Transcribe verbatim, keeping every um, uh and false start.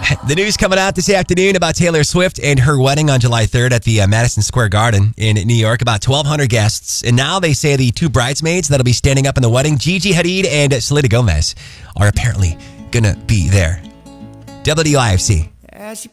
The news coming out this afternoon about Taylor Swift and her wedding on July third at the uh, Madison Square Garden in New York. About twelve hundred guests. And now they say the two bridesmaids that'll be standing up in the wedding, Gigi Hadid and Selena Gomez, are apparently going to be there. W I F C.